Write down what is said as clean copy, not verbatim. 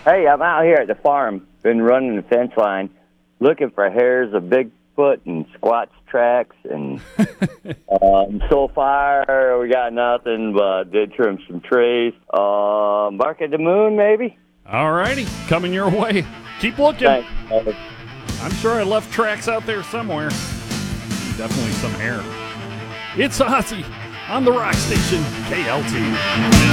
Hey, I'm out here at the farm. Been running the fence line, looking for hairs of Bigfoot and Squatch tracks. And so far, we got nothing, but did trim some trees. Bark at the moon, maybe? All righty, coming your way. Keep looking. Thanks. I'm sure I left tracks out there somewhere. Definitely some hair. It's Ozzy on the rock station, KLT.